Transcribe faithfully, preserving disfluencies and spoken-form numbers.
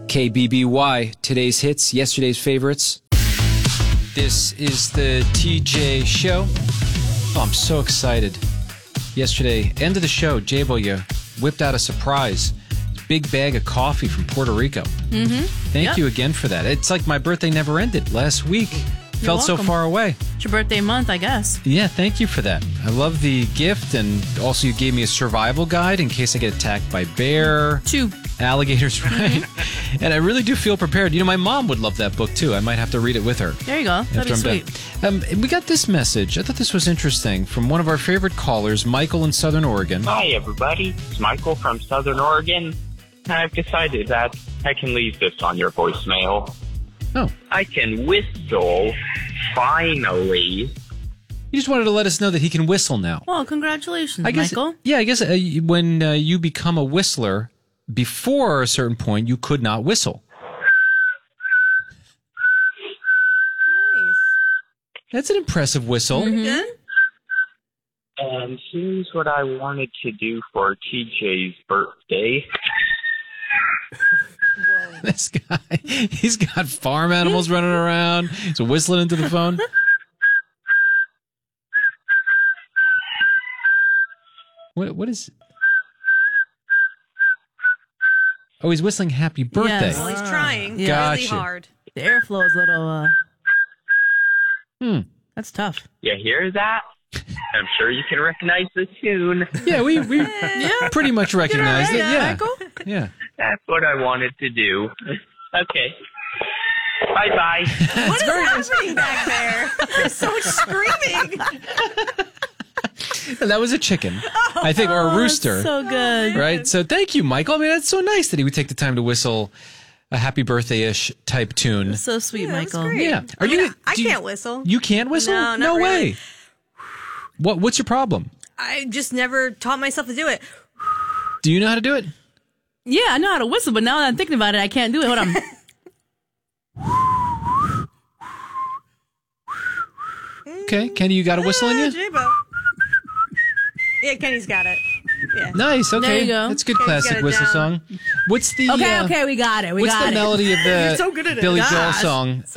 K B B Y, today's hits, yesterday's favorites. This is the T J Show. Oh, I'm so excited. Yesterday, end of the show, J-Bo, you whipped out a surprise. Big bag of coffee from Puerto Rico. Mm-hmm. Thank yep. you again for that. It's like my birthday never ended. Last week, You're felt welcome. so far away. It's your birthday month, I guess. Yeah, thank you for that. I love the gift, and also you gave me a survival guide in case I get attacked by bear. Two. Alligators, right? And I really do feel prepared. You know, my mom would love that book, too. I might have to read it with her. There you go. That'd be I'm sweet. done. Um, we got this message. I thought this was interesting from one of our favorite callers, Michael in Southern Oregon. Hi, everybody. It's Michael from Southern Oregon. I've decided that I can leave this on your voicemail. Oh. I can whistle, finally. He just wanted to let us know that he can whistle now. Well, congratulations, I guess, Michael. Yeah, I guess uh, when uh, you become a whistler, before a certain point, you could not whistle. Nice. That's an impressive whistle. Mm-hmm. Good? And here's what I wanted to do for T J's birthday. This guy, he's got farm animals running around. He's whistling into the phone. What? What is... Oh, he's whistling happy birthday. Yes. Well, he's trying Yeah. really Gotcha. hard. The airflow is a little, uh... Hmm. That's tough. You hear that? I'm sure you can recognize the tune. Yeah, we, we yeah. pretty much recognize it. Yeah. Yeah. That's what I wanted to do. Okay. Bye-bye. What is happening back there? There's so much screaming. That was a chicken, I think, or a rooster. So good. Right? So thank you, Michael. I mean, that's so nice that he would take the time to whistle a happy birthday-ish type tune. So sweet, Yeah, that was Michael. great. Yeah. Are I mean, you? I do you- can't whistle. You can't whistle? No, not really. way. What? What's your problem? I just never taught myself to do it. Do you know how to do it? Yeah, I know how to whistle, but now that I'm thinking about it, I can't do it. Hold on. Okay, Kenny, you got a whistle in Ah, you? J-Bo. Yeah, Kenny's got it. Yeah. Nice. Okay, There you go. that's a good Kenny's classic got it whistle down. song. What's the? Okay, uh, okay, we got it. We What's got the it. melody of the You're so good at it. Billy Joel Gosh. song?